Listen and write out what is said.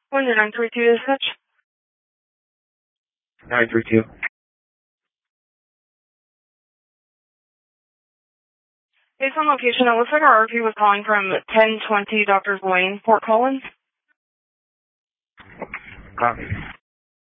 932 dispatch. 932. Based on location, it looks like our RP was calling from 1020 Doctors Lane, Fort Collins. Copy.